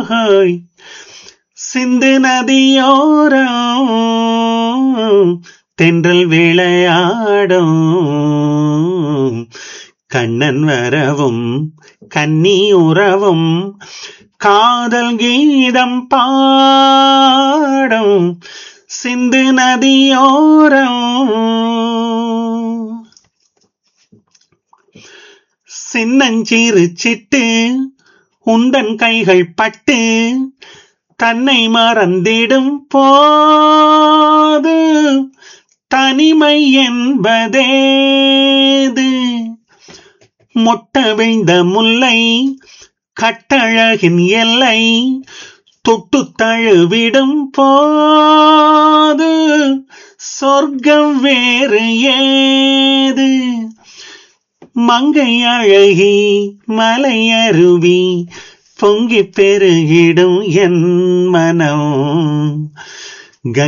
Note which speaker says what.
Speaker 1: ஹோய் சிந்து நதியோரம் தென்றல் விளையாடும் கண்ணன் வரவும் கன்னி உறவும் காதல் கீதம் பாடும் சிந்து நதியோரம் சின்னஞ்சிறு சிட்டு உந்தன் கைகள் பட்டு தன்னை மறந்திடும் போது தனிமை என்பதேது மொட்ட விழுந்த முல்லை கட்டழகின் எல்லை தொட்டு தழுவிடும் போது சொர்க்கம் வேறு ஏது மங்கை அழகி மலை அருவி பொங்கி பெருகிடும் என் மனம்